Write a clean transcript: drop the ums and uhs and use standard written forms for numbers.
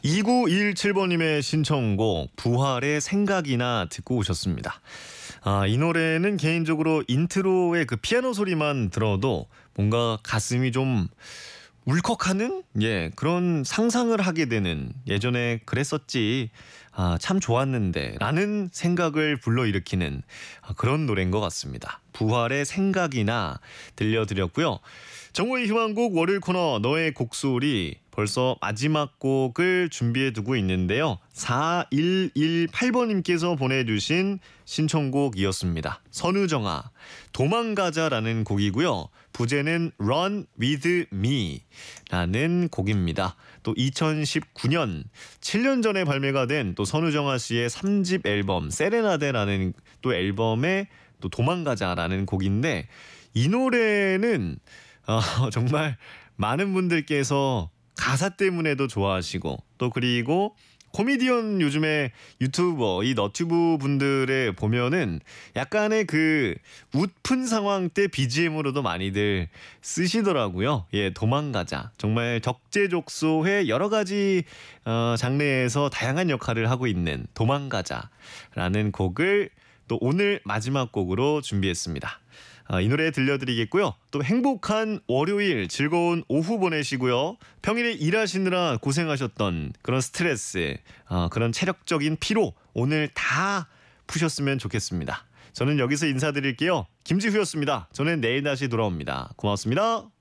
2917번님의 신청곡 부활의 생각이나 듣고 오셨습니다. 이 노래는 개인적으로 인트로의 그 피아노 소리만 들어도 뭔가 가슴이 좀 울컥하는 그런 상상을 하게 되는, 예전에 그랬었지, 참 좋았는데 라는 생각을 불러일으키는 그런 노래인 것 같습니다. 부활의 생각이나 들려드렸고요. 정오의 희망곡 월요일 코너 너의 곡소리, 벌써 마지막 곡을 준비해두고 있는데요. 4118번님께서 보내주신 신청곡이었습니다. 선우정아 도망가자라는 곡이고요. 부제는 Run With Me 라는 곡입니다. 또 2019년 7년 전에 발매가 된 또 선우정아 씨의 3집 앨범 세레나데라는 또 앨범에 또 도망가자라는 곡인데, 이 노래는 정말 많은 분들께서 가사 때문에도 좋아하시고, 또 그리고 코미디언 요즘에 유튜버 이 너튜브 분들의 보면은 약간의 그 웃픈 상황 때 BGM으로도 많이들 쓰시더라고요. 도망가자. 정말 적재적소의 여러 가지 장르에서 다양한 역할을 하고 있는 도망가자라는 곡을 또 오늘 마지막 곡으로 준비했습니다. 이 노래 들려드리겠고요. 또 행복한 월요일, 즐거운 오후 보내시고요. 평일에 일하시느라 고생하셨던 그런 스트레스, 그런 체력적인 피로 오늘 다 푸셨으면 좋겠습니다. 저는 여기서 인사드릴게요. 김지후였습니다. 저는 내일 다시 돌아옵니다. 고맙습니다.